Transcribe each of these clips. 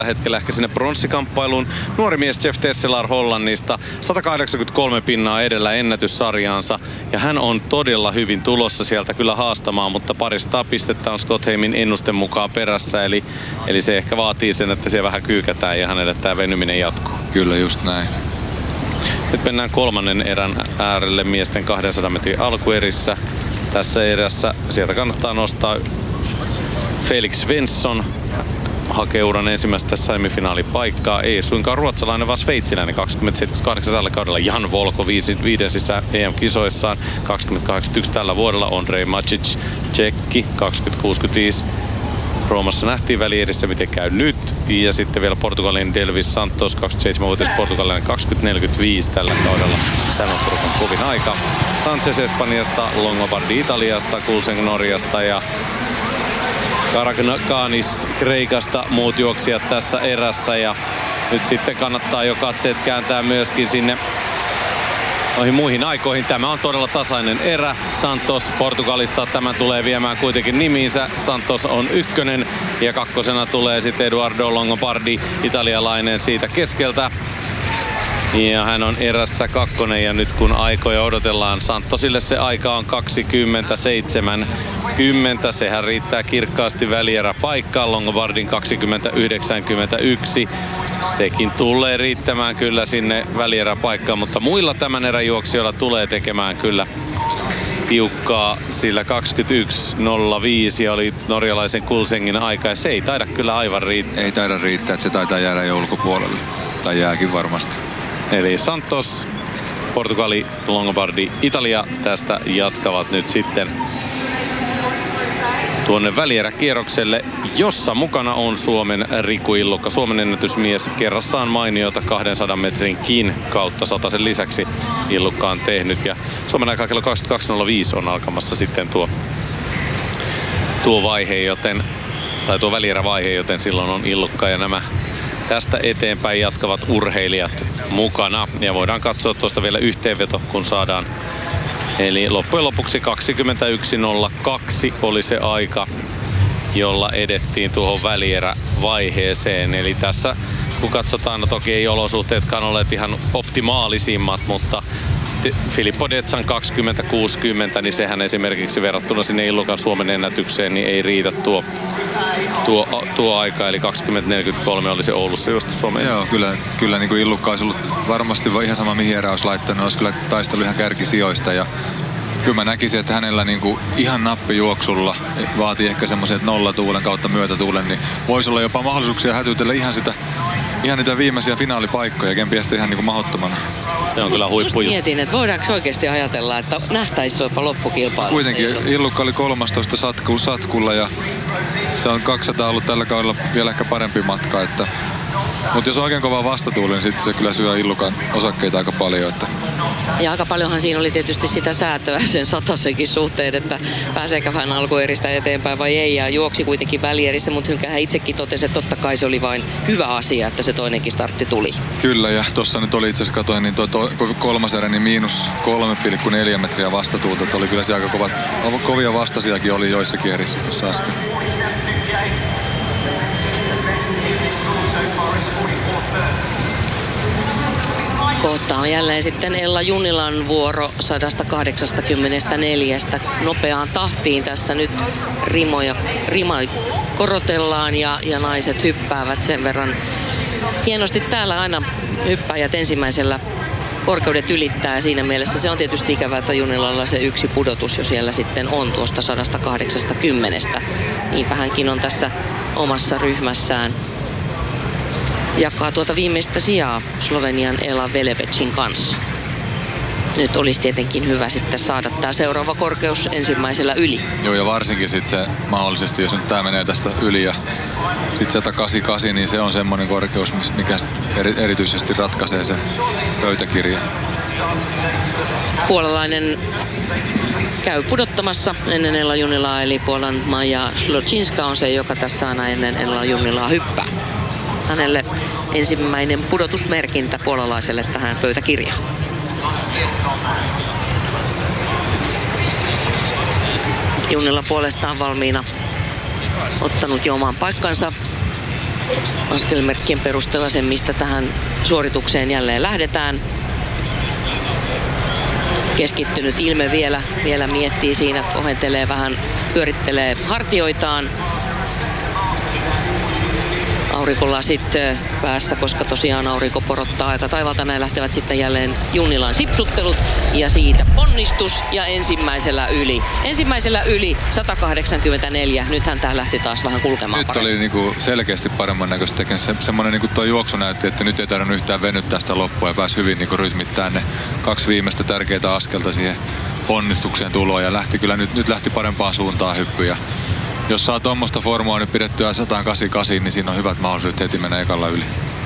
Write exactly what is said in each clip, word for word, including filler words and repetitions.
hetkellä ehkä sinne pronssikamppailuun. Nuori mies Jeff Tesselar Hollannista, sata kahdeksankymmentäkolme pinnaa edellä ennätyssarjaansa ja hän on todella hyvin tulossa sieltä kyllä haastamaan, mutta parista pistettä on Scott Heimin ennusten mukaan perässä, eli, eli se ehkä vaatii sen, että siellä vähän kyykätään ja hänelle tämä venyminen jatkuu. Kyllä just näin. Nyt mennään kolmannen erän äärelle miesten kahdensadan metrin alkuerissä. Tässä erässä sieltä kannattaa nostaa Felix Svensson. Hakee uran ensimmäistä semifinaalipaikkaa. Ei suinkaan ruotsalainen, vaan sveitsiläinen kaksikymmentä seitsemänkymmentäkahdeksan tällä kaudella. Jan Volko viidennessä E M-kisoissaan kaksikymmentä kahdeksankymmentäyksi tällä vuodella. Ondrej Macic, tsekki kaksikymmentä kuusikymmentäviisi. Roomassa nähtiin välierissä, miten käy nyt. Ja sitten vielä Portugalin Delvis Santos, kaksikymmentäseitsemänvuotias portugalilainen, kaksikymmentä neljäkymmentäviisi tällä kaudella. Tämä on kovin aika. Sanchez Espanjasta, Longobardi Italiasta, Kulseng Norjasta ja Karagakanis Kreikasta muut juoksijat tässä erässä. Ja nyt sitten kannattaa jo katseet kääntää myöskin sinne noihin muihin aikoihin. Tämä on todella tasainen erä. Santos Portugalista tämän tulee viemään kuitenkin nimiinsä. Santos on ykkönen ja kakkosena tulee sitten Eduardo Longobardi, italialainen siitä keskeltä. Ja hän on erässä kakkonen ja nyt kun aikoja odotellaan, Santosille se aika on kaksikymmentä seitsemänkymmentä. Sehän riittää kirkkaasti välieräpaikkaan. Longobardin kaksikymmentä yhdeksänkymmentäyksi. Sekin tulee riittämään kyllä sinne välieräpaikkaan, mutta muilla tämän erän juoksijoilla tulee tekemään kyllä tiukkaa, sillä kaksikymmentäyksi nolla viisi oli norjalaisen Kulsengin aika ja se ei taida kyllä aivan riittää. Ei taida riittää, että se taitaa jäädä jo ulkopuolelle. Tai jääkin varmasti. Eli Santos, Portugali, Longobardi, Italia tästä jatkavat nyt sitten tuonne välieräkierrokselle, jossa mukana on Suomen Riku Illukka, Suomen ennätysmies, kerrassaan mainiota kahdensadan metrinkin kautta satasen lisäksi Illukka on tehnyt. Ja Suomen aika kello kaksikymmentäkaksi nolla viisi on alkamassa sitten tuo, tuo vaihe, joten, tai tuo välierävaihe, joten silloin on Illukka ja nämä tästä eteenpäin jatkavat urheilijat mukana. Ja voidaan katsoa tuosta vielä yhteenveto, kun saadaan. Eli loppujen lopuksi kaksikymmentäyksi nolla kaksi oli se aika, jolla edettiin tuohon välierävaiheeseen. Eli tässä kun katsotaan, no toki ei olosuhteetkaan olleet ihan optimaalisimmat, mutta Filippo Detsan kaksikymmentä kuusikymmentä, niin sehän esimerkiksi verrattuna sinne Illukan Suomen ennätykseen, niin ei riitä tuo, tuo, tuo aika. Eli kaksikymmentä neljäkymmentäkolme oli se Oulussa just Suomen. Joo, kyllä, kyllä niin kuin Illukka olisi ollut varmasti ihan sama mihin erä olisi laittanut, olisi kyllä taistellut ihan kärkisijoista. Ja kyllä mä näkisin, että hänellä niin kuin ihan nappijuoksulla vaatii ehkä semmoisen nollatuulen kautta myötätuulen, niin voisi olla jopa mahdollisuuksia hätyytellä ihan sitä ihan niitä viimeisiä finaalipaikkoja, kenties ihan niin kuin mahdottomana. Se on kyllä huippu. Mietin, että voidaanko oikeasti ajatella, että nähtäisi jopa loppukilpailu. Kuitenkin Illukka oli kolmastoista satku, satkulla ja se on kaksisataa ollut tällä kaudella vielä ehkä parempi matka. Että mutta jos on oikein kova vastatuuli, niin sitten se kyllä syö Illukan osakkeita aika paljon. Että ja aika paljonhan siinä oli tietysti sitä säätöä sen satasenkin suhteen, että pääseekö hän alkueristä eteenpäin vai ei. Ja juoksi kuitenkin välierissä, mutta hän itsekin totesi, että totta kai se oli vain hyvä asia, että se toinenkin startti tuli. Kyllä, ja tuossa nyt oli itse asiassa, katoin, niin tuo to, kolmas erä, niin miinus kolme pilkku neljä metriä vastatuulta. Että oli kyllä se aika kovat, kovia vastasiakin oli joissakin erissä tuossa äsken. Kohta on jälleen sitten Ella Junnilan vuoro sata kahdeksankymmentäneljä. Nopeaan tahtiin tässä nyt rimoja, rima korotellaan ja, ja naiset hyppäävät sen verran. Hienosti täällä aina hyppäjät ensimmäisellä korkeudet ylittää ja siinä mielessä se on tietysti ikävää, että Junnilalla se yksi pudotus jo siellä sitten on tuosta sata kahdeksankymmentä. Niinpä hänkin on tässä omassa ryhmässään. Jakaa tuota viimeistä sijaa Slovenian Ela Velevecin kanssa. Nyt olisi tietenkin hyvä sitten saada tämä seuraava korkeus ensimmäisellä yli. Joo, ja varsinkin sitten se mahdollisesti, jos nyt tämä menee tästä yli ja sitten sata kahdeksankymmentäkahdeksan, niin se on semmoinen korkeus, mikä eri, erityisesti ratkaisee se pöytäkirja. Puolalainen käy pudottamassa ennen Ella Junnilaa, eli Puolan Maja Slocinska on se, joka tässä aina ennen Ella Junnilaa hyppää. Hänelle ensimmäinen pudotusmerkintä puolalaiselle tähän pöytäkirjaan. Junnila puolestaan valmiina ottanut jo oman paikkansa askelmerkkien perusteella sen, mistä tähän suoritukseen jälleen lähdetään. Keskittynyt ilme vielä, vielä miettii siinä, kohentelee vähän, pyörittelee hartioitaan. Aurinkolasit päässä, koska tosiaan aurinko porottaa aika taivalta. Näin lähtevät sitten jälleen Junnilan sipsuttelut ja siitä ponnistus ja ensimmäisellä yli. Ensimmäisellä yli sata kahdeksankymmentäneljä. Nythän tää lähti taas vähän kulkemaan Nyt paremmin. oli niinku selkeästi paremman näköistä. Se, semmoinen niinku tuo juoksu näytti, että nyt ei tarvinnut yhtään venyttää sitä loppua ja pääsi hyvin niinku rytmittämään ne kaksi viimeistä tärkeitä askelta siihen ponnistukseen tuloon ja lähti kyllä nyt, nyt lähti parempaan suuntaan hyppyjä. Jos saa tuommoista formua nyt pidettyä sata kahdeksankymmentäkahdeksan, niin siinä on hyvät mahdollisuudet heti mennä ekalla yli.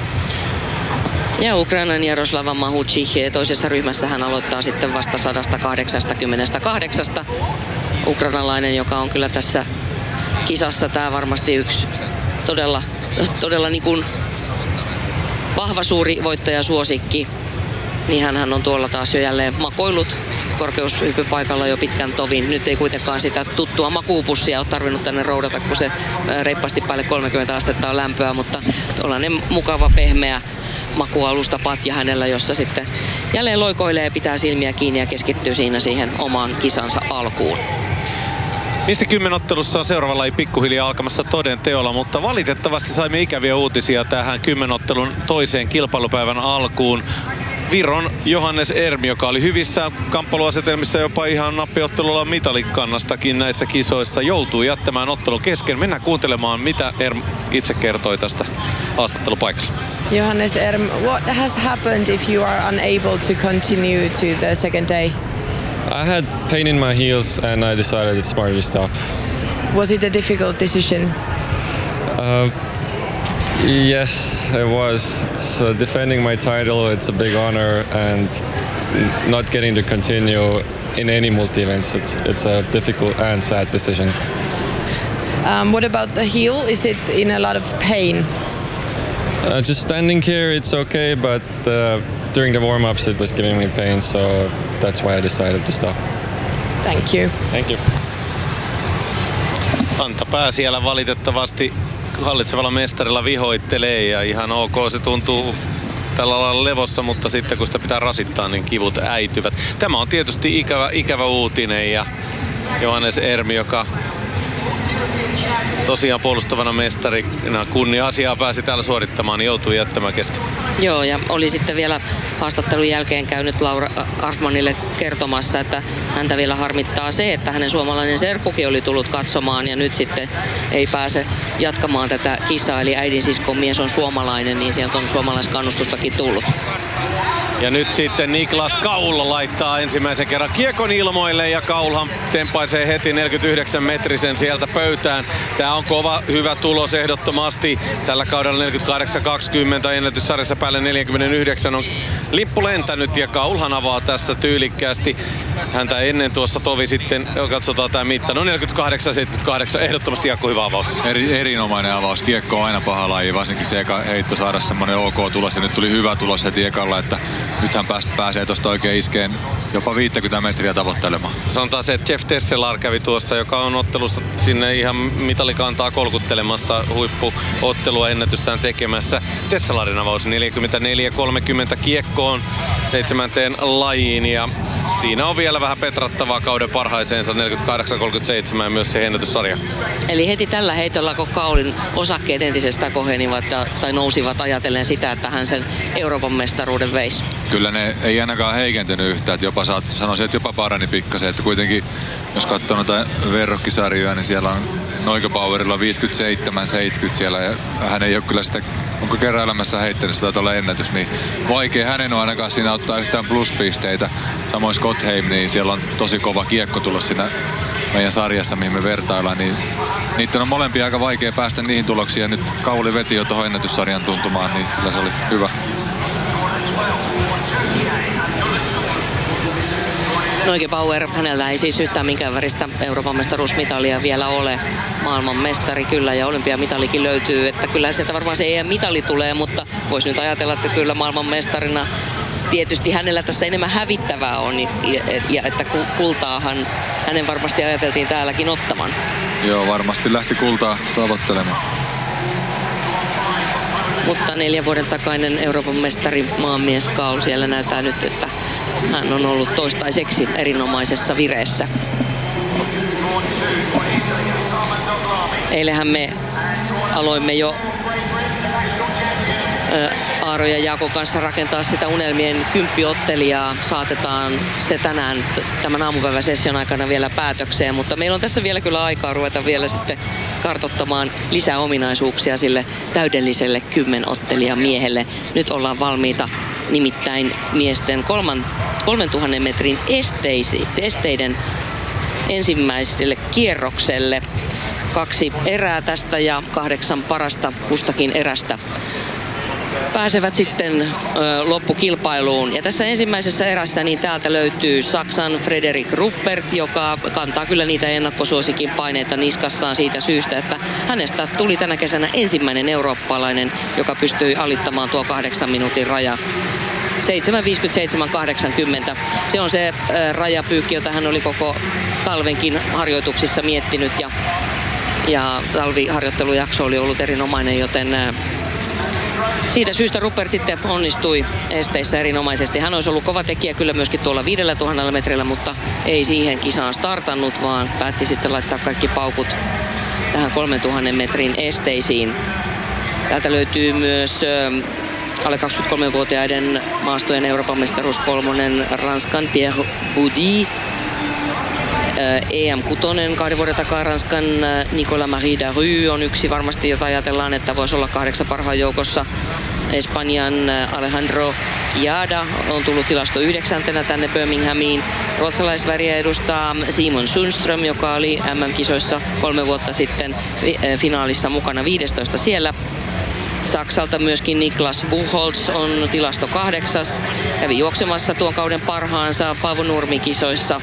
Ja Ukrainan Jaroslava Mahuchi toisessa ryhmässä hän aloittaa sitten vasta sata kahdeksankymmentäkahdeksan. Ukrainalainen, joka on kyllä tässä kisassa tää varmasti yksi todella, todella niin kuin vahva suuri voittajasuosikki. Niin hän on tuolla taas jo jälleen makoillut korkeushyppypaikalla jo pitkän tovin. Nyt ei kuitenkaan sitä tuttua makuupussia ole tarvinnut tänne roudata, kun se reippaasti päälle kolmekymmentä astetta on lämpöä, mutta tuollainen mukava pehmeä makualusta patja hänellä, jossa sitten jälleen loikoilee, pitää silmiä kiinni ja keskittyy siinä siihen omaan kisansa alkuun. Mistä kymmenottelussa on seuraava laji pikkuhiljaa alkamassa toden teolla, mutta valitettavasti saimme ikäviä uutisia tähän kymmenottelun toiseen kilpailupäivän alkuun. Viron Johannes Erm, joka oli hyvissä kamppailuasetelmissa jopa ihan nappiottelulla mitalikannastakin näissä kisoissa, joutuu jättämään ottelun kesken. Mennään kuuntelemaan, mitä Erm itse kertoi tästä haastattelupaikalla. Johannes Erm, what has happened if you are unable to continue to the second day? I had pain in my heels and I decided it's smarter to stop. Was it a difficult decision? Uh, yes, it was. It's uh, defending my title. It's a big honor, and not getting to continue in any multi-events. It's it's a difficult and sad decision. Um, what about the heel? Is it in a lot of pain? Uh, just standing here, it's okay, but uh, during the warm-ups, it was giving me pain, so that's why I decided to stop. Thank you. Thank you. Kantapää siellä valitettavasti hallitsevalla mestarilla vihoittelee ja ihan ok, se tuntuu tällä lailla levossa, mutta sitten kun sitä pitää rasittaa, niin kivut äityvät. Tämä on tietysti ikävä, ikävä uutinen ja Johannes Erm, joka tosiaan puolustavana mestarina kunnia-asiaa pääsi täällä suorittamaan, niin joutui jättämään kesken. Joo, ja oli sitten vielä haastattelun jälkeen käynyt Laura Arfmanille kertomassa, että häntä vielä harmittaa se, että hänen suomalainen serkkukin oli tullut katsomaan ja nyt sitten ei pääse jatkamaan tätä kisaa. Eli äidin siskon mies on suomalainen, niin sieltä on suomalaiskannustustakin tullut. Ja nyt sitten Niklas Kaul laittaa ensimmäisen kerran kiekon ilmoille ja Kaulhan tempaisee heti neljäkymmentäyhdeksän metrisen sieltä pöytään. Tää on kova, hyvä tulos ehdottomasti. Tällä kaudella neljäkymmentäkahdeksan kaksikymmentä ennätyssarjassa päälle neljäkymmentäyhdeksän on lippu lentänyt ja Kaulhan avaa tässä tyylikkäästi. Häntä ennen tuossa tovi sitten, katsotaan tää mitta, no neljäkymmentäkahdeksan seitsemänkymmentäkahdeksan, ehdottomasti Jaakko hyvä avaus. Eri, erinomainen avaus. Kiekko on aina paha laji, varsinkin se eka heitto saada semmonen ok tulos ja nyt tuli hyvä tulos heti ekalla, että nythän pääsee tuosta oikein iskeen jopa viisikymmentä metriä tavoittelemaan. Sanotaan se, että Jeff Tesselar kävi tuossa, joka on ottelussa sinne ihan mitalikantaa kolkuttelemassa, huippuottelua ennätystään tekemässä. Tesselarin avaus neljäkymmentäneljä kolmekymmentä kiekkoon seitsemänteen lajiin ja siinä on vielä vähän petrattavaa kauden parhaiseensa neljäkymmentäkahdeksan kolmekymmentäseitsemän ja myös se ennätyssarja. Eli heti tällä heitolla, kun Kaulin osakkeet entisestään kohenivat tai nousivat ajatellen sitä, että hän sen Euroopan mestaruuden veisi. Kyllä ne ei ainakaan heikentynyt yhtään, että jopa saat, sanoisin, että jopa parani pikkasen, että kuitenkin jos katsoo noita verrokkisarjoja, niin siellä on Noika-Powerilla viisikymmentäseitsemän seitsemänkymmentä siellä ja hän ei ole kyllä sitä, onko kerran elämässä heittänyt sitä tuolla ennätys, niin vaikea hänen on ainakaan siinä ottaa yhtään pluspisteitä. Samoin Scottheim, niin siellä on tosi kova kiekko tulos siinä meidän sarjassa, mihin me vertaillaan, niin niiden on molempia aika vaikea päästä niihin tuloksiin ja nyt Kauli veti jo tuohon ennätyssarjan tuntumaan, niin kyllä se oli hyvä. Noike Bauer, hänellä ei siis yhtään minkään väristä Euroopan mestaruusmitalia vielä ole. Maailman mestari kyllä ja olympiamitalikin löytyy, että kyllä sieltä varmaan se E M-mitali tulee, mutta voisi nyt ajatella, että kyllä maailman mestarina tietysti hänellä tässä enemmän hävittävää on ja että kultaahan hänen varmasti ajateltiin täälläkin ottaman. Joo, varmasti lähti kultaa tavoittelemaan. Mutta neljän vuoden takainen Euroopan mestari maanmies Kaul siellä näyttää nyt, että hän on ollut toistaiseksi erinomaisessa vireessä. Eilähän me aloimme jo Aaro ja Jaakon kanssa rakentaa sitä unelmien kymppiottelijaa. Saatetaan se tänään tämän aamupäiväsession aikana vielä päätökseen, mutta meillä on tässä vielä kyllä aikaa ruveta vielä sitten kartoittamaan lisää ominaisuuksia sille täydelliselle kymmenottelijan miehelle. Nyt ollaan valmiita nimittäin miesten kolman, kolmentuhannen metrin esteisi, esteiden ensimmäiselle kierrokselle. Kaksi erää tästä ja kahdeksan parasta kustakin erästä pääsevät sitten ö, loppukilpailuun. Ja tässä ensimmäisessä erässä niin täältä löytyy Saksan Frederik Ruppert, joka kantaa kyllä niitä ennakkosuosikin paineita niskassaan siitä syystä, että hänestä tuli tänä kesänä ensimmäinen eurooppalainen, joka pystyi alittamaan tuo kahdeksan minuutin raja. seitsemän viisikymmentäseitsemän kahdeksankymmentä. Se on se ö, rajapyykki, jota hän oli koko talvenkin harjoituksissa miettinyt ja, ja talviharjoittelujakso oli ollut erinomainen, joten ö, siitä syystä Ruppert sitten onnistui esteissä erinomaisesti. Hän olisi ollut kova tekijä kyllä myöskin tuolla viidellä tuhannella metrillä, mutta ei siihen kisaan startannut, vaan päätti sitten laittaa kaikki paukut tähän kolmentuhannen metrin esteisiin. Täältä löytyy myös ö, alle kaksikymmentäkolmevuotiaiden maastojen Euroopan mestaruus kolmonen Ranskan Pierre Boudy. E M kuusi kahden vuoden takaa Ranskan Nicolas Marie Daru on yksi varmasti, jota ajatellaan, että voisi olla kahdeksan parhaan joukossa. Espanjan Alejandro Giada on tullut tilasto yhdeksäntenä tänne Birminghamiin. Ruotsalaisväriä edustaa Simon Sundström, joka oli M M-kisoissa kolme vuotta sitten finaalissa mukana viidestoista siellä. Saksalta myöskin Niklas Buchholz on tilasto kahdeksas. Kävi juoksemassa tuon kauden parhaansa Paavo Nurmi-kisoissa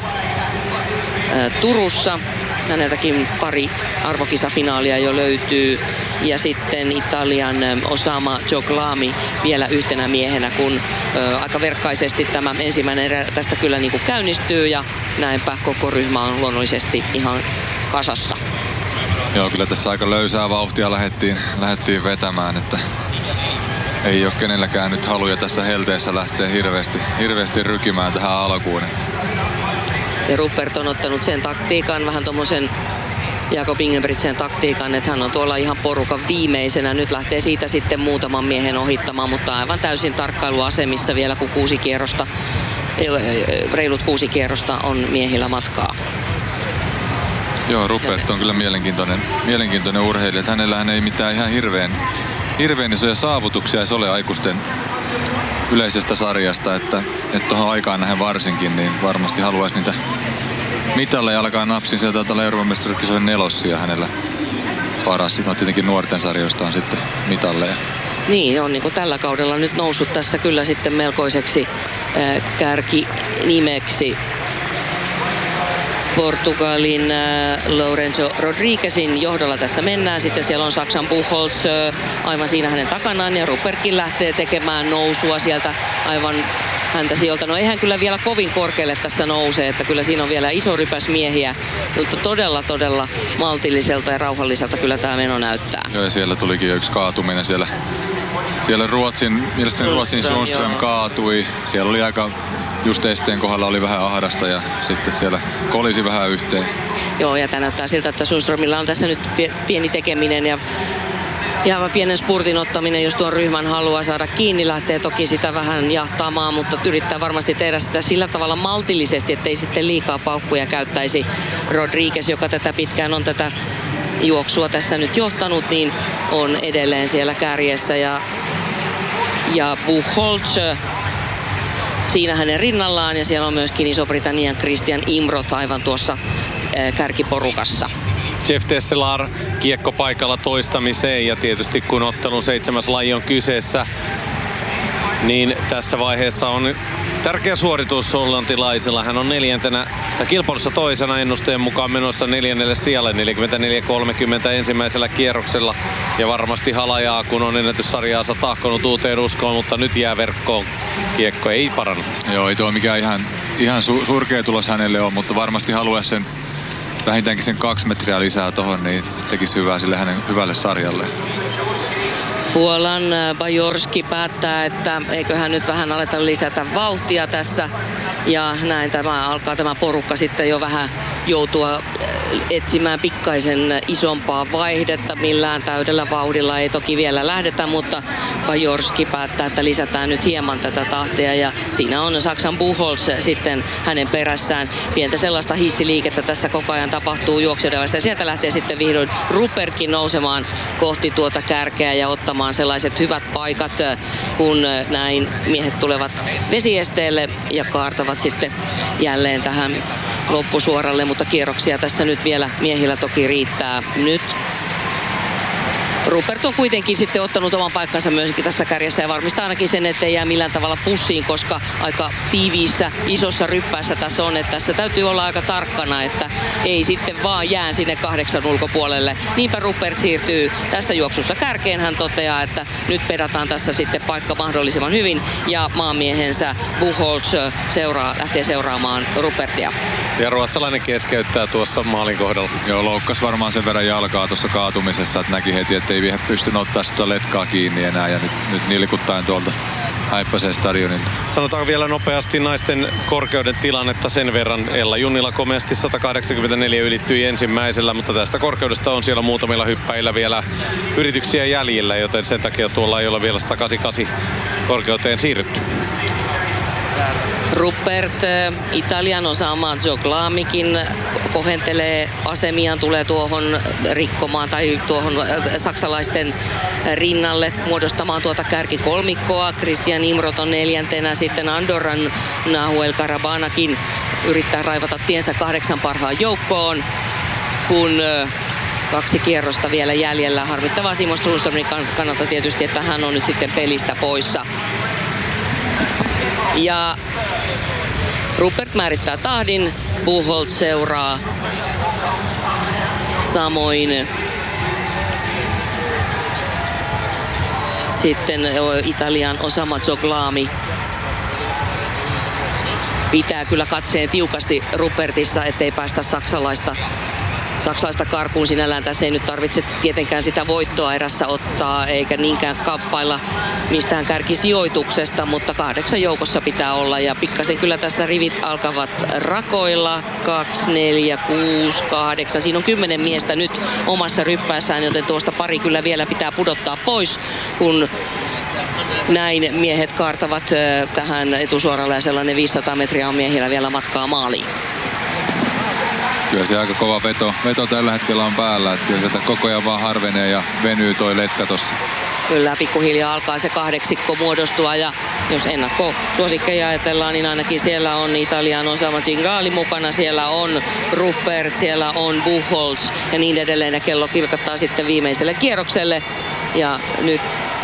Turussa. Häneltäkin pari arvokisafinaalia jo löytyy. Ja sitten Italian Osama Joglami vielä yhtenä miehenä, kun ö, aika verkkaisesti tämä ensimmäinen erä tästä kyllä niin kuin käynnistyy. Ja näinpä koko ryhmä on luonnollisesti ihan kasassa. Joo, kyllä tässä aika löysää vauhtia lähdettiin, lähdettiin vetämään, että ei ole kenelläkään nyt haluja tässä helteessä lähteä hirveästi, hirveästi rykimään tähän alkuun. Ja Ruppert on ottanut sen taktiikan, vähän tommosen Jakob Ingebrigtsen taktiikan, että hän on tuolla ihan porukan viimeisenä. Nyt lähtee siitä sitten muutaman miehen ohittamaan, mutta aivan täysin tarkkailuasemissa vielä, kun kuusi kierrosta, reilut kuusi kierrosta on miehillä matkaa. Joo, Ruppert on kyllä mielenkiintoinen, mielenkiintoinen urheilija, että hänellähän ei mitään ihan hirveän, hirveän isoja saavutuksia edes ole aikuisten yleisestä sarjasta, että tuohon aikaan nähden varsinkin, niin varmasti haluaisi niitä mitalleja alkaa napsin. Sieltä taitaa olla Euroopan mestaruuskisojen nelossia hänellä paras. No tietenkin nuorten sarjoista on sitten mitalleja. Niin, on niin kuin tällä kaudella nyt noussut tässä kyllä sitten melkoiseksi äh, kärkinimeksi. Portugalin äh, Lourenço Rodriguezin johdolla tässä mennään. Sitten siellä on Saksan Buchholz äh, aivan siinä hänen takanaan ja Ruppertkin lähtee tekemään nousua sieltä aivan häntä sieltä. No ei hän kyllä vielä kovin korkealle tässä nousee, että kyllä siinä on vielä iso rypäs miehiä, mutta todella todella maltilliselta ja rauhalliselta kyllä tämä meno näyttää. Joo, ja siellä tulikin jo yksi kaatuminen siellä. Siellä Ruotsin, mielestäni Ruotsin Sundström kaatui. Siellä oli aika, just esteen kohdalla oli vähän ahdasta ja sitten siellä kolisi vähän yhteen. Joo, ja tämä näyttää siltä, että Sundströmillä on tässä nyt pieni tekeminen ja ja pienen spurtin ottaminen, jos tuon ryhmän haluaa saada kiinni, lähtee toki sitä vähän jahtaamaan, mutta yrittää varmasti tehdä sitä sillä tavalla maltillisesti, ettei sitten liikaa paukkuja käyttäisi. Rodriguez, joka tätä pitkään on tätä juoksua tässä nyt johtanut, niin on edelleen siellä kärjessä ja, ja Buchholz siinä hänen rinnallaan ja siellä on myöskin Iso-Britannian Christian Imrot aivan tuossa äh, kärkiporukassa. Jeff Tesselar kiekko paikalla toistamiseen ja tietysti kun ottelun seitsemäs laji on kyseessä, niin tässä vaiheessa on tärkeä suoritus hollantilaisilla. Hän on neljäntenä tai kilpailussa toisena ennusteen mukaan menossa neljännelle sijalle neljäkymmentäneljä kolmekymmentä ensimmäisellä kierroksella. Ja varmasti halajaa, kun on ennätyssarjaansa tahkonut uuteen uskoon, mutta nyt jää verkkoon. Kiekko ei parannu. Joo, ei tuo mikään ihan, ihan su- surkea tulos hänelle on, mutta varmasti haluaisi sen vähintäänkin sen kaksi metriä lisää tohon, niin tekisi hyvää sille hänen hyvälle sarjalle. Puolan Bajorski päättää, että eiköhän nyt vähän aleta lisätä vauhtia tässä. Ja näin tämä alkaa tämä porukka sitten jo vähän joutua etsimään pikkaisen isompaa vaihdetta. Millään täydellä vauhdilla ei toki vielä lähdetä, mutta Bajorski päättää, että lisätään nyt hieman tätä tahtia. Ja siinä on Saksan Buchholz sitten hänen perässään. Pientä sellaista hissiliikettä tässä koko ajan tapahtuu juoksijoiden välistä. Sieltä lähtee sitten vihdoin Rupertkin nousemaan kohti tuota kärkeä ja ottamaan sellaiset hyvät paikat, kun näin miehet tulevat vesiesteelle ja kaartavat sitten jälleen tähän loppusuoralle, mutta kierroksia tässä nyt vielä miehillä toki riittää. Nyt Rupert on kuitenkin sitten ottanut oman paikkansa myöskin tässä kärjessä ja varmistaa ainakin sen, ettei jää millään tavalla pussiin, koska aika tiiviissä, isossa ryppäässä tässä on, että tässä täytyy olla aika tarkkana, että ei sitten vaan jää sinne kahdeksan ulkopuolelle. Niinpä Rupert siirtyy tässä juoksussa kärkeen. Hän toteaa, että nyt pedataan tässä sitten paikka mahdollisimman hyvin ja maamiehensä Buchholz seuraa, lähtee seuraamaan Rupertia. Ja ruotsalainen keskeyttää tuossa maalin kohdalla. Joo, loukkas varmaan sen verran jalkaa tuossa kaatumisessa, että näki heti, että ei pystynyt ottaa sitä letkaa kiinni enää ja nyt, nyt nilkuttaen tuolta häippäisee stadionilta. Sanotaan vielä nopeasti naisten korkeuden tilannetta sen verran. Ella Junnila komeasti sata kahdeksankymmentäneljä ylittyi ensimmäisellä, mutta tästä korkeudesta on siellä muutamilla hyppäillä vielä yrityksiä jäljillä, joten sen takia tuolla ei ole vielä sata kahdeksankymmentäkahdeksan korkeuteen siirrytty. Rupert, Italian osaama Joglamikin kohentelee asemiaan, tulee tuohon rikkomaan tai tuohon saksalaisten rinnalle muodostamaan tuota kärkikolmikkoa. Christian Imrot on neljäntenä, sitten Andorran Nahuel Karabanakin yrittää raivata tiensä kahdeksan parhaan joukkoon, kun kaksi kierrosta vielä jäljellä. Harmittavaa Simon Strunströmin kannalta tietysti, että hän on nyt sitten pelistä poissa. Ja Rupert määrittää tahdin, Buchholz seuraa. Samoin sitten Italian Osama Joglami pitää kyllä katseen tiukasti Rupertissa, ettei päästä saksalaista Saksalaista karkuun. Sinällään tässä ei nyt tarvitse tietenkään sitä voittoa erässä ottaa, eikä niinkään kamppailla mistään kärkisijoituksesta, mutta kahdeksan joukossa pitää olla. Ja pikkasen kyllä tässä rivit alkavat rakoilla. Kaksi, neljä, kuusi, kahdeksan. Siinä on kymmenen miestä nyt omassa ryppäässään, joten tuosta pari kyllä vielä pitää pudottaa pois, kun näin miehet kaartavat tähän etusuoralle ja sellainen viisisataa metriä on miehillä vielä matkaa maaliin. Kyllä se aika kova veto, veto tällä hetkellä on päällä, että kyllä sitä koko ajan vaan harvenee ja venyy toi letka tossa. Kyllä, pikkuhiljaa alkaa se kahdeksikko muodostua ja jos ennakkosuosikkeja ajatellaan, niin ainakin siellä on Italian Osama Zingali mukana, siellä on Rupert, siellä on Buchholz ja niin edelleen ja kello kilkattaa sitten viimeiselle kierrokselle ja nyt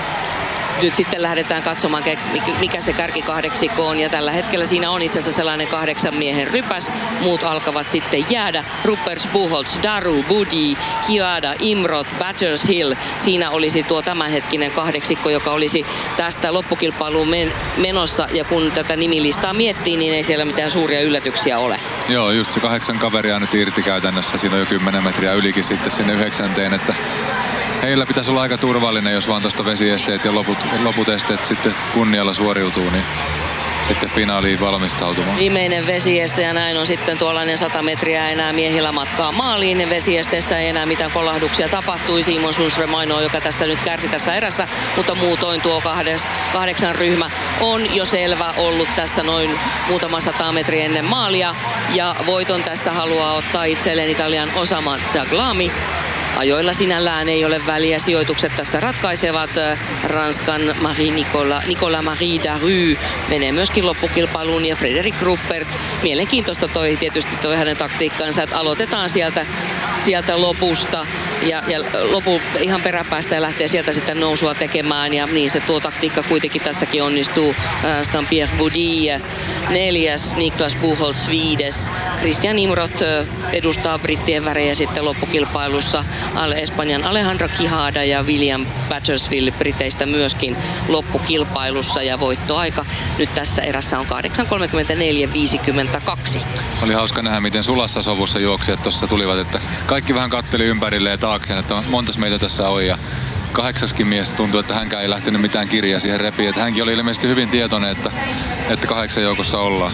Nyt sitten lähdetään katsomaan, mikä se kärkikahdeksikko on. Ja tällä hetkellä siinä on itse asiassa sellainen kahdeksan miehen rypäs. Muut alkavat sitten jäädä. Ruppers, Buchholz, Daru, Budi, Kiada, Imrot, Battershill. Siinä olisi tuo tämänhetkinen kahdeksikko, joka olisi tästä loppukilpailuun men- menossa. Ja kun tätä nimilistaa miettii, niin ei siellä mitään suuria yllätyksiä ole. Joo, just se kahdeksan kaveria nyt irti käytännössä. Siinä on jo kymmenen metriä ylikin sitten sinne yhdeksänteen, että heillä pitäisi olla aika turvallinen, jos vaan tuosta vesiesteet ja loput, loput esteet sitten kunnialla suoriutuu, niin sitten finaaliin valmistautumaan. Viimeinen vesieste ja näin on sitten tuollainen sata metriä enää miehillä matkaa maaliin. Vesiesteessä ei enää mitään kolahduksia tapahtui. Simon Sundström ainoa, joka tässä nyt kärsi tässä erässä, mutta muutoin tuo kahdes, kahdeksan ryhmä on jo selvä ollut tässä noin muutama sata metriä ennen maalia. Ja voiton tässä haluaa ottaa itselleen Italian Osama Zaglami. Ajoilla sinällään ei ole väliä, sijoitukset tässä ratkaisevat. Ranskan Marie Nicolas, Nicolas Marie Daru menee myöskin loppukilpailuun ja Frederik Ruppert. Mielenkiintoista toi tietysti toi hänen taktiikkansa, että aloitetaan sieltä, sieltä lopusta ja, ja lopu ihan peräpäästä ja lähtee sieltä sitten nousua tekemään ja niin se tuo taktiikka kuitenkin tässäkin onnistuu. Ranskan Pierre Boudy neljäs, Niklas Buchholz viides. Christian Imrot edustaa brittien värejä sitten loppukilpailussa. Espanjan Alejandro Quijada ja William Battersfield Briteistä myöskin loppukilpailussa ja voittoaika nyt tässä erässä on kahdeksan kolmekymmentäneljä viisikymmentäkaksi. Oli hauska nähdä, miten sulassa sovussa juoksijat tuossa tulivat, että kaikki vähän katteli ympärille ja taakseen, että montas meitä tässä on ja kahdeksaskin mies tuntui, että hänkään ei lähtenyt mitään kirjaa siihen repiin. Että hänkin oli ilmeisesti hyvin tietoinen, että, että kahdeksan joukossa ollaan.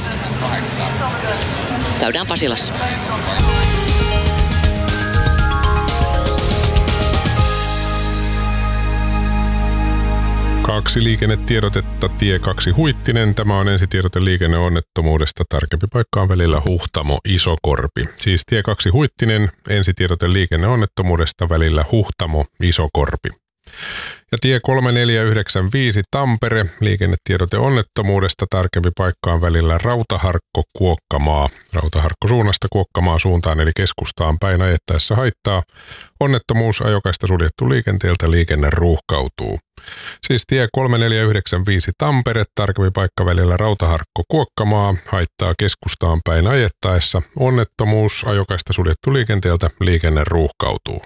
Käydään Pasilassa. Kaksi liikennetiedotetta, tie kaksi Huittinen. Tämä on ensitiedote liikenneonnettomuudesta. Tarkempi paikka on välillä Huhtamo-Isokorpi. Siis tie kaksi Huittinen, ensitiedote liikenneonnettomuudesta välillä Huhtamo-Isokorpi. Ja tie kolme neljä yhdeksän viisi Tampere, liikennetiedote onnettomuudesta. Tarkempi paikka on välillä Rautaharkko-Kuokkamaa. Rautaharkko suunnasta Kuokkamaa suuntaan eli keskustaan päin ajettaessa haittaa. Onnettomuus, ajokaista suljettu liikenteeltä, liikenne ruuhkautuu. Siis tie kolme neljä yhdeksän viisi Tampere, tarkempi paikka välillä Rautaharkko-Kuokkamaa, haittaa keskustaan päin ajettaessa. Onnettomuus, ajokaista suljettu liikenteeltä, liikenne ruuhkautuu.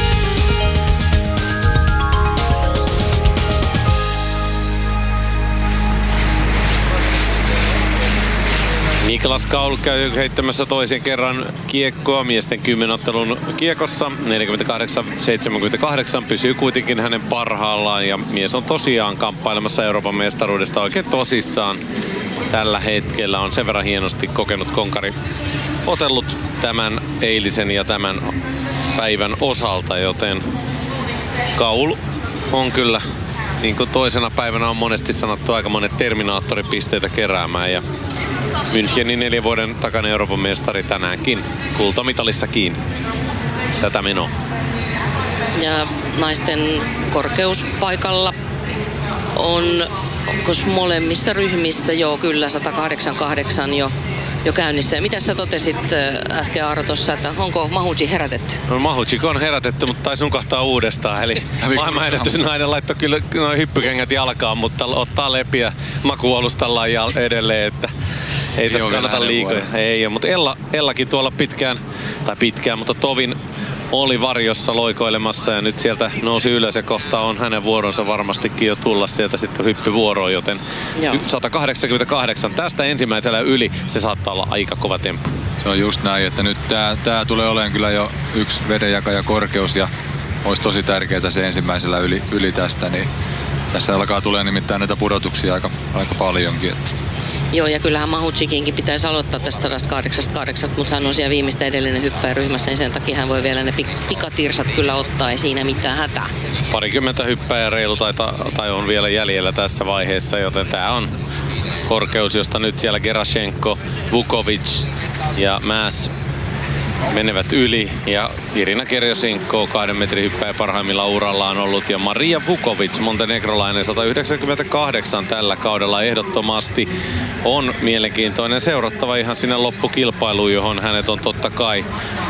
Niklas Kaul käy heittämässä toisen kerran kiekkoa miesten kymmenottelun kiekossa. neljäkymmentäkahdeksan seitsemänkymmentäkahdeksan pysyy kuitenkin hänen parhaallaan ja mies on tosiaan kamppailemassa Euroopan mestaruudesta oikein tosissaan. Tällä hetkellä on sen verran hienosti kokenut konkari otellut tämän eilisen ja tämän päivän osalta, joten Kaul on kyllä, niin kuin toisena päivänä on monesti sanottu, aika monet terminaattoripisteitä keräämään ja Münchenin neljän vuoden takana Euroopan mestari tänäänkin kultamitalissa kiinni. Tätä menoa. Ja naisten korkeuspaikalla on molemmissa ryhmissä jo kyllä sata kahdeksankymmentäkahdeksan jo, jo käynnissä. Ja mitä sä totesit äsken Aaro tuossa, että onko Mahuji herätetty? No Mahuji on herätetty, mutta taisi nukahtaa uudestaan. Eli maailmanennätysnainen laittoi kyllä noin hyppykengät jalkaan, mutta ottaa lepiä makuualustallaan edelleen, että ei tässä kannata liikoja. Ei ole, mutta Ella, Ellakin tuolla pitkään, tai pitkään, mutta tovin oli varjossa loikoilemassa ja nyt sieltä nousi ylös ja kohta on hänen vuoronsa varmastikin jo tulla sieltä sitten hyppyvuoroon, joten Joo. sata kahdeksankymmentäkahdeksan tästä ensimmäisellä yli se saattaa olla aika kova temppu. Se on just näin, että nyt tää, tää tulee olemaan kyllä jo yksi vedenjakaja korkeus ja olisi tosi tärkeää se ensimmäisellä yli, yli tästä, niin tässä alkaa tulee nimittäin näitä pudotuksia aika, aika paljonkin. Että. Joo, ja kyllähän Mahujikinkin pitäisi aloittaa tästä sata kahdeksankymmentäkahdeksan, mutta hän on siellä viimeistä edellinen hyppäjä ryhmässä, niin sen takia hän voi vielä ne pikatirsat kyllä ottaa, ei siinä mitään hätää. Parikymmentä hyppäjää reilu tai, tai on vielä jäljellä tässä vaiheessa, joten tämä on korkeus, josta nyt siellä Gerashenko, Vukovic ja Mäs menevät yli ja Irina Kerjosinko kahden metrin hyppäjä parhaimmilla uralla on ollut ja Maria Vukovic, montenegrolainen sata yhdeksänkymmentäkahdeksan tällä kaudella ehdottomasti on mielenkiintoinen seurattava ihan sinne loppukilpailuun, johon hänet on totta kai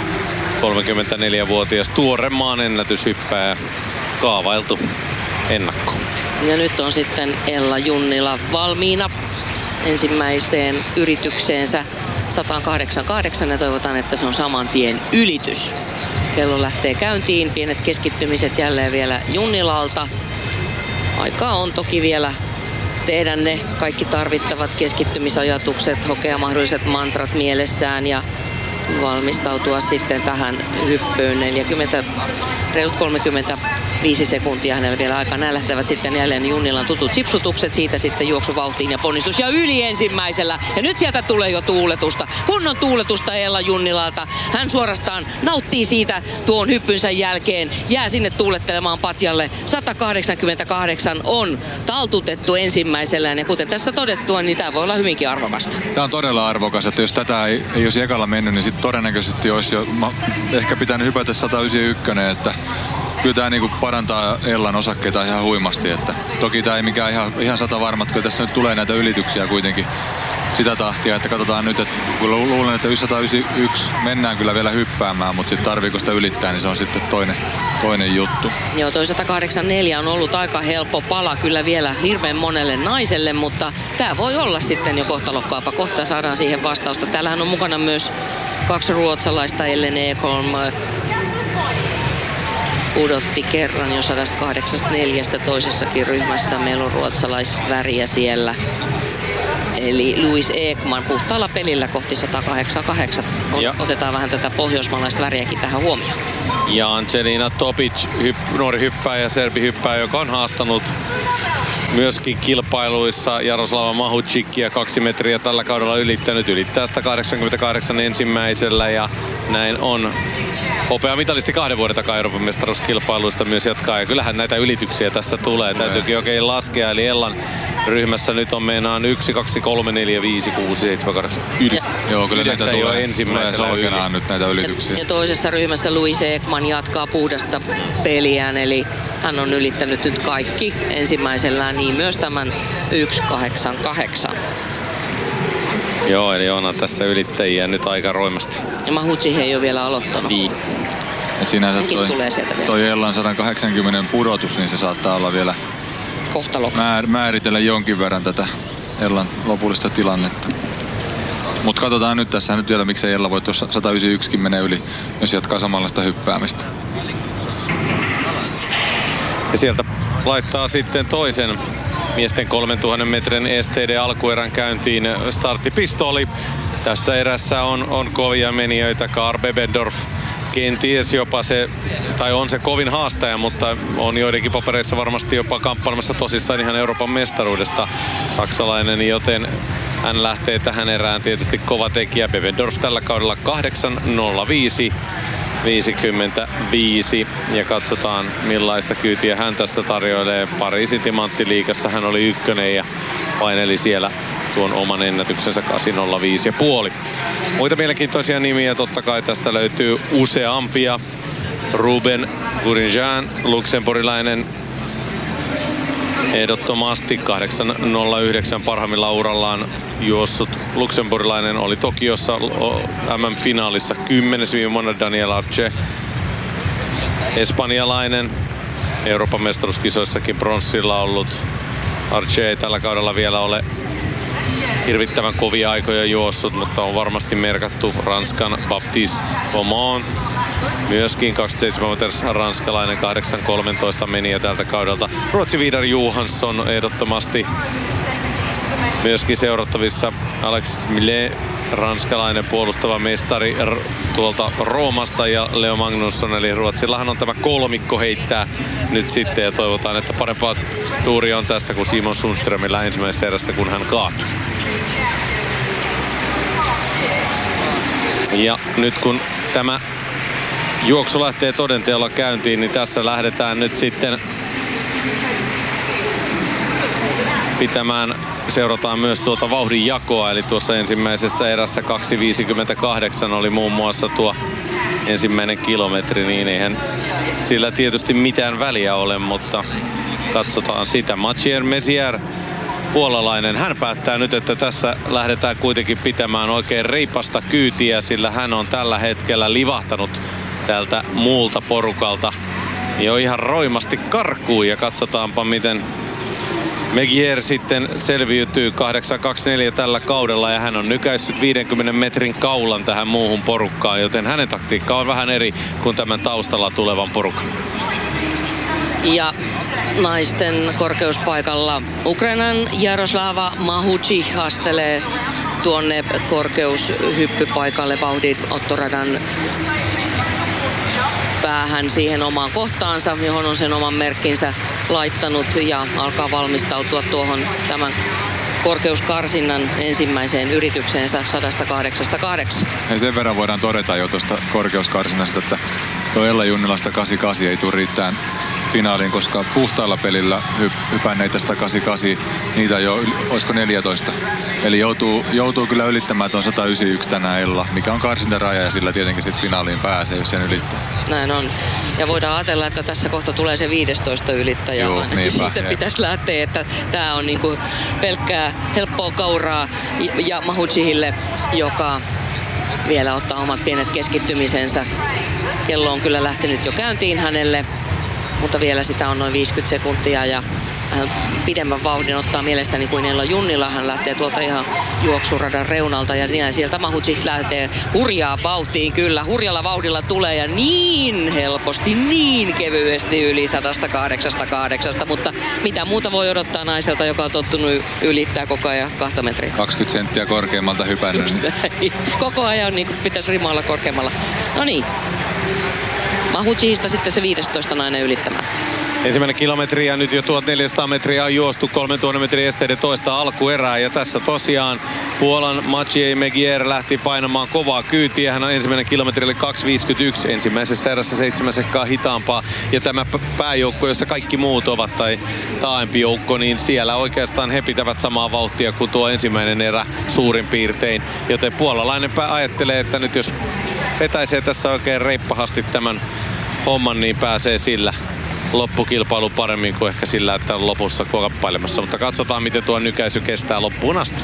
kolmekymmentäneljävuotias tuore maan ennätyshyppäjä kaavailtu ennakko. Ja nyt on sitten Ella Junnila valmiina ensimmäiseen yritykseensä sata kahdeksankymmentäkahdeksan ja toivotaan, että se on saman tien ylitys. Kello lähtee käyntiin, pienet keskittymiset jälleen vielä Junnilalta. Aikaa on toki vielä tehdä ne kaikki tarvittavat keskittymisajatukset, hokea mahdolliset mantrat mielessään ja valmistautua sitten tähän hyppyyn. neljäkymmentä, reilut kolmekymmentäviisi sekuntia hänellä vielä aikaa. Nämä lähtevät sitten jälleen Junnilan tutut sipsutukset, siitä sitten juoksuvauhtiin ja ponnistus ja yli ensimmäisellä. Ja nyt sieltä tulee jo tuuletusta, kunnon tuuletusta Ella Junnilalta. Hän suorastaan nauttii siitä tuon hyppynsä jälkeen, jää sinne tuulettelemaan patjalle. sata kahdeksankymmentäkahdeksan on taltutettu ensimmäisellään ja kuten tässä todettua, niin tämä voi olla hyvinkin arvokasta. Tämä on todella arvokas, että jos tätä ei, ei olisi ekalla mennyt, niin sitten todennäköisesti olisi jo ehkä pitänyt hypätä sata yhdeksänkymmentäyksi, että kyllä tämä niinku parantaa Ellan osakkeita ihan huimasti. Että toki tämä ei mikään ihan, ihan sata varma, että tässä nyt tulee näitä ylityksiä kuitenkin sitä tahtia, että katsotaan nyt, että luulen, että sata yhdeksänkymmentäyksi mennään kyllä vielä hyppäämään, mutta sitten tarviiko sitä ylittää, niin se on sitten toinen, toinen juttu. Joo, toi sata kahdeksankymmentäneljä on ollut aika helppo pala kyllä vielä hirveän monelle naiselle, mutta tämä voi olla sitten jo kohtalokkaapa. Kohta saadaan siihen vastausta. Täällähän on mukana myös kaksi ruotsalaista, Ellen Ekholm pudotti kerran jo sata kahdeksankymmentäneljä toisessakin ryhmässä. Meillä on ruotsalaisväriä siellä. Eli Louis Ekman puhtaalla pelillä kohti sata kahdeksankymmentäkahdeksan. Ja. Otetaan vähän tätä pohjoismaalaista väriäkin tähän huomioon. Ja Angelina Topic, hypp, nuori hyppääjä, serbi hyppääjä, joka on haastanut myöskin kilpailuissa Jaroslava Mahučikia kaksi metriä tällä kaudella ylittänyt. Ylittää sata kahdeksankymmentäkahdeksan ensimmäisellä ja näin on. Hopeamitalisti kahden vuoden takaa Euroopan mestaruuskilpailuista myös jatkaa. Ja kyllähän näitä ylityksiä tässä tulee. Täytyykin oikein laskea. Eli Ellan ryhmässä nyt on meinaan yksi, kaksi, kolme, neljä, viisi, kuusi, seitsemän, kahdeksan, yhdeksän. Joo, kyllä näitä Yhdeksän tulee, jo ensimmäisellä tulee solkenaan yli. nyt näitä ylityksiä. Ja, ja toisessa ryhmässä Louis Ekman jatkaa puhdasta peliään, eli hän on ylittänyt nyt kaikki ensimmäisellään, niin myös tämän yksi kahdeksan kahdeksan. Joo, eli on tässä ylittäjiä nyt aika roimasti. Ja Mahučich ei ole vielä aloittanut. Niin. Et sinänsä Hänkin toi, tulee sieltä vielä. toi Ellan sata kahdeksankymmentä pudotus, niin se saattaa olla vielä Kohtalo. määr, määritellä jonkin verran tätä Ellan lopullista tilannetta. Mutta katsotaan nyt tässä nyt vielä, miksei Ella voi tuossa sata yhdeksänkymmentäyksi menee yli, jos jatkaa samanlaista hyppäämistä. Ja sieltä laittaa sitten toisen miesten kolmentuhannen metrin S T D-alkuerän käyntiin starttipistoli. Tässä erässä on, on kovia menijöitä. Karl Bebendorf kenties jopa se, tai on se kovin haastaja, mutta on joidenkin papereissa varmasti jopa kamppailemassa tosissaan ihan Euroopan mestaruudesta saksalainen, joten hän lähtee tähän erään tietysti kova tekijä. Bebendorf tällä kaudella kahdeksan nolla viisi viisikymmentäviisi ja katsotaan millaista kyytiä hän tässä tarjoilee. Pariisin timanttiliigassa hän oli ykkönen ja paineli siellä tuon oman ennätyksensä kahdeksan nolla viisi pilkku viisi. Muita mielenkiintoisia nimiä totta kai tästä löytyy useampia. Ruben Gourinjan, luxemburgilainen, ehdottomasti kahdeksan nolla yhdeksän parhaimmilla urallaan juossut luxemburgilainen, oli Tokiossa M M-finaalissa kymmenes viime vuonna. Daniel Arce, espanjalainen, Euroopan mestaruuskisoissakin pronssilla ollut. Arce ei tällä kaudella vielä ole hirvittävän kovia aikoja juossut, mutta on varmasti merkattu. Ranskan Baptiste Aumont, myöskin kaksikymmentäseitsemänvuotias ranskalainen, kahdeksan kolmetoista meni tältä kaudelta. Ruotsi Vidar Johansson ehdottomasti myöskin seurattavissa. Alexis Millet, ranskalainen puolustava mestari tuolta Roomasta, ja Leo Magnusson, eli Ruotsillahan on tämä kolmikko heittää nyt sitten, ja toivotaan, että parempaa tuuria on tässä kuin Simon Sundströmillä ensimmäisessä erässä, kun hän kaatui. Ja nyt kun tämä juoksu lähtee todenteolla käyntiin, niin tässä lähdetään nyt sitten pitämään, seurataan myös tuota vauhdin jakoa, eli tuossa ensimmäisessä erässä kaksi viisikymmentäkahdeksan oli muun muassa tuo ensimmäinen kilometri, niin eihän sillä tietysti mitään väliä ole, mutta katsotaan sitä. Mathieu Messier, puolalainen, hän päättää nyt, että tässä lähdetään kuitenkin pitämään oikein reipasta kyytiä, sillä hän on tällä hetkellä livahtanut tältä muulta porukalta jo ihan roimasti karkuun, ja katsotaanpa miten Megier sitten selviytyy. Kahdeksan kaksikymmentäneljä tällä kaudella, ja hän on nykäissyt viidenkymmenen metrin kaulan tähän muuhun porukkaan, joten hänen taktiikka on vähän eri kuin tämän taustalla tulevan porukan. Ja naisten korkeuspaikalla Ukrainan Jaroslava Mahučić haastelee tuonne korkeushyppypaikalle vauhdin ottoradan päähän siihen omaan kohtaansa, johon on sen oman merkkinsä laittanut, ja alkaa valmistautua tuohon tämän korkeuskarsinnan ensimmäiseen yritykseensä sata kahdeksankymmentäkahdeksan. Ja sen verran voidaan todeta jo tuosta korkeuskarsinnasta, että tuo Ella Junnilasta kahdeksankymmentäkahdeksan ei tule riittämään finaaliin, koska puhtaalla pelillä hyp- hypänneitä sata kahdeksankymmentäkahdeksan, niitä jo, olisiko neljätoista. Eli joutuu, joutuu kyllä ylittämään tuon sata yhdeksänkymmentäyksi tänään Ella, mikä on karsintaraja, ja sillä tietenkin sitten finaaliin pääsee, jos sen ylittää. Näin on. Ja voidaan ajatella, että tässä kohta tulee se viidestoista ylittäjä. Joo, niinpä, siitä jep. pitäisi lähteä, että tämä on niinku pelkkää helppoa kauraa ja Mahučićille, joka vielä ottaa omat pienet keskittymisensä. Kello on kyllä lähtenyt jo käyntiin hänelle, mutta vielä sitä on noin viisikymmentä sekuntia, ja hän pidemmän vauhdin ottaa mielestäni kuin Ella Junnila. Hän lähtee tuolta ihan juoksuradan reunalta ja sieltä Mahudzic lähtee hurjaa vauhtiin kyllä. Hurjalla vauhdilla tulee ja niin helposti, niin kevyesti yli sata kahdeksankymmentäkahdeksan, mutta mitä muuta voi odottaa naiselta, joka on tottunut ylittää koko ajan kahta metriä. kaksikymmentä senttiä korkeammalta hypännyt. Koko ajan niin pitäisi rimalla korkeammalla. No niin. Mahudzicista sitten se viidestoista nainen ylittämään. Ensimmäinen kilometri ja nyt jo tuhatneljäsataa metriä on juostu kolmetuhatta metrin esteiden toista alkuerää. Ja tässä tosiaan Puolan Maciej Megier lähti painamaan kovaa kyytiä. Hän on ensimmäinen kilometri oli kaksi viisikymmentäyksi. Ensimmäisessä erässä seitsemän sekkaa hitaampaa. Ja tämä pääjoukko, jossa kaikki muut ovat tai taaempi joukko, niin siellä oikeastaan he pitävät samaa vauhtia kuin tuo ensimmäinen erä suurin piirtein. Joten puolalainen ajattelee, että nyt jos vetäisee tässä oikein reippahasti tämän homman, niin pääsee sillä loppukilpailu paremmin kuin ehkä sillä, että on lopussa kuoppailemassa. Mutta katsotaan, miten tuo nykäisy kestää loppuun asti.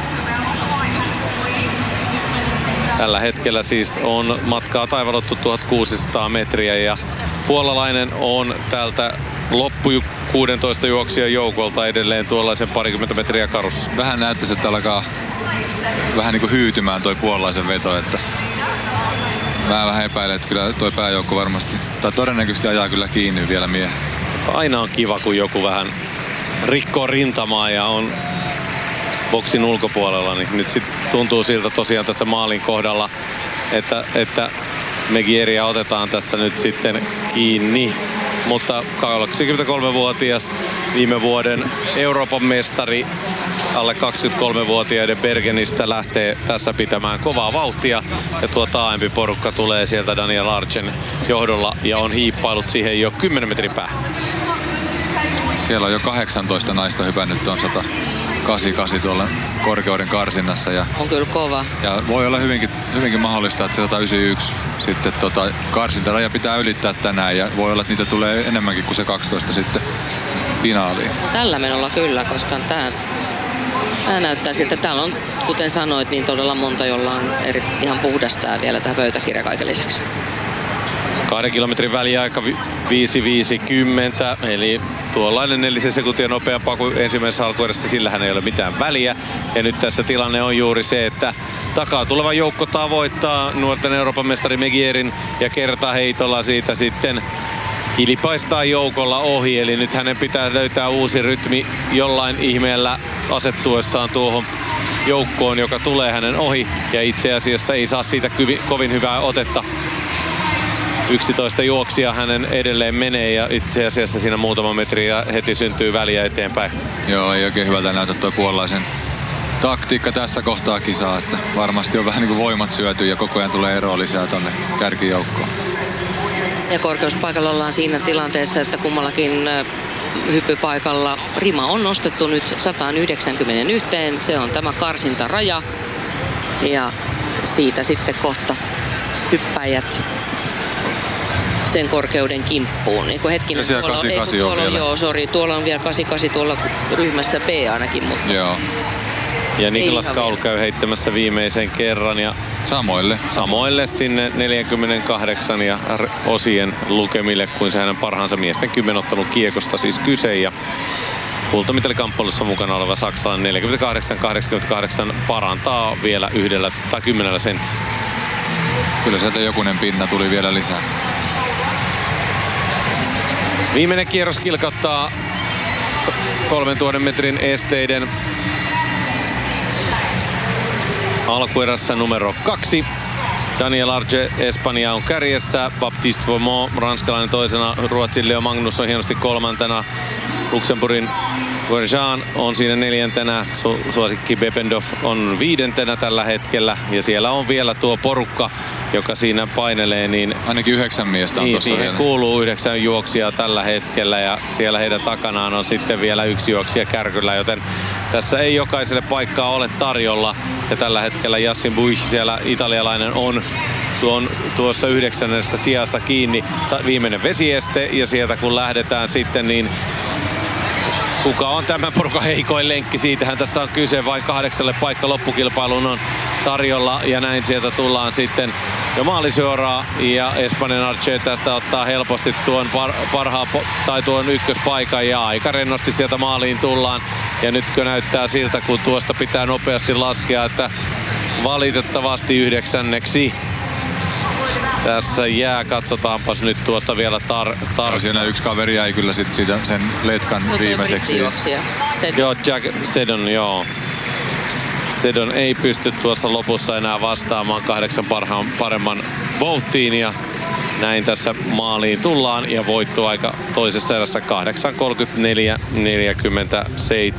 Tällä hetkellä siis on matkaa taivalottu tuhatkuusisataa metriä ja puolalainen on tältä loppu kuusitoista juoksijan joukolta edelleen tuollaisen parikymmentä metriä karussa. Vähän näyttäisi, että alkaa vähän niin kuin hyytymään toi puolalaisen veto, että mä vähän epäilen, että kyllä toi pääjoukko varmasti, tai todennäköisesti ajaa kyllä kiinni vielä miehen. Aina on kiva, kun joku vähän rikkoo rintamaa ja on boksin ulkopuolella, niin nyt sit tuntuu siltä tosiaan tässä maalin kohdalla, että, että Megieria otetaan tässä nyt sitten kiinni. Mutta kaksikymmentäkolmevuotias viime vuoden Euroopan mestari alle kaksikymmentäkolmevuotiaiden Bergenistä lähtee tässä pitämään kovaa vauhtia. Ja tuo taaempi porukka tulee sieltä Daniel Archen johdolla ja on hiippailut siihen jo kymmenen metrin päähän. Siellä on jo kahdeksantoista naista hypännyt tuon sata kahdeksankymmentäkahdeksan tuolla korkeuden karsinnassa. Ja, on kyllä kova. Ja voi olla hyvinkin, hyvinkin mahdollista, että se sata yhdeksänkymmentäyksi sitten tota, karsintaraja pitää ylittää tänään. Ja voi olla, että niitä tulee enemmänkin kuin se kaksitoista sitten finaaliin. Tällä menolla kyllä, koska tämä, tämä näyttää siltä, että täällä on, kuten sanoit, niin todella monta, jolla on eri, ihan puhdastaa vielä tämä pöytäkirja kaiken lisäksi. Kahden kilometrin väliaika viisi viisikymmentä, eli tuollainen nelisen sekuntia nopeampaa kuin ensimmäisessä alkuerässä, sillähän ei ole mitään väliä. Ja nyt tässä tilanne on juuri se, että takaa tuleva joukko tavoittaa nuorten Euroopan mestari Megierin ja kertaheitolla siitä sitten hilipaistaa joukolla ohi. Eli nyt hänen pitää löytää uusi rytmi jollain ihmeellä asettuessaan tuohon joukkoon, joka tulee hänen ohi. Ja itse asiassa ei saa siitä kovin hyvää otetta. yksitoista juoksia hänen edelleen menee ja itse asiassa siinä muutama metri ja heti syntyy väliä eteenpäin. Joo, ei oikein hyvältä näytä tuo puolalaisen taktiikka tässä kohtaa kisaa, että varmasti on vähän niin kuin voimat syöty ja koko ajan tulee eroa lisää tonne kärkijoukkoon. Ja korkeuspaikalla ollaan siinä tilanteessa, että kummallakin hyppypaikalla rima on nostettu nyt sata yhdeksänkymmentäyksi. Se on tämä karsintaraja ja siitä sitten kohta hyppäjät sen korkeuden kimppuun. Niin kuin hetkinen, ja tuolla, ei, tuolla, tuolla, joo, sorry, tuolla on vielä kahdeksankymmentäkahdeksan tuolla ryhmässä B ainakin. Mutta joo. Ja Niklas Kaul käy heittämässä viimeisen kerran ja samoille. samoille sinne neljäkymmentäkahdeksan ja osien lukemille, kuin se hänen parhaansa miesten kymmenottelun kiekosta siis kyse. Ja kultamitalikamppalussa mukana oleva saksalainen neljäkymmentäkahdeksan kahdeksankymmentäkahdeksan parantaa vielä yhdellä tai kymmenellä sentillä. Kyllä sieltä jokunen pinna tuli vielä lisää. Viimeinen kierros kilkattaa kolmentuhannen metrin esteiden alkuerässä numero kaksi. Daniel Arche, Espanja on kärjessä. Baptiste Vaumont, ranskalainen toisena. Ruotsin Leo Magnus on hienosti kolmantena. Luxemburgin Grosjean on siinä neljäntenä. Su- suosikki Bependorf on viidentenä tällä hetkellä. Ja siellä on vielä tuo porukka, joka siinä painelee. Niin ainakin yhdeksän miestä on niin, tuossa siihen vielä. Kuuluu yhdeksän juoksijaa tällä hetkellä. Ja siellä heidän takanaan on sitten vielä yksi juoksija kärkyllä. Joten tässä ei jokaiselle paikkaa ole tarjolla. Ja tällä hetkellä Yassin Buich, siellä italialainen, on tuon, tuossa yhdeksännessä sijassa kiinni. Viimeinen vesieste ja sieltä kun lähdetään sitten, niin kuka on tämän porukan heikoin lenkki? Siitähän tässä on kyse, vain kahdeksalle paikka loppukilpailuun on tarjolla ja näin sieltä tullaan sitten jo maalisuoraa ja Espanjan Archer tästä ottaa helposti tuon par, parhaan tai tuon ykköspaikan ja aika rennosti sieltä maaliin tullaan. Ja nytkö näyttää siltä, kun tuosta pitää nopeasti laskea, että valitettavasti yhdeksänneksi tässä jää. Katsotaanpas nyt tuosta vielä tar- tar- no, siinä yksi kaveri jäi kyllä sit siitä sen letkan viimeiseksi. Joo, Jack Seddon, joo. Seddon ei pysty tuossa lopussa enää vastaamaan kahdeksan parhaan paremman volttiin ja näin tässä maaliin tullaan ja voittoaika toisessa erässä kahdeksan kolmekymmentäneljä neljäkymmentäseitsemän.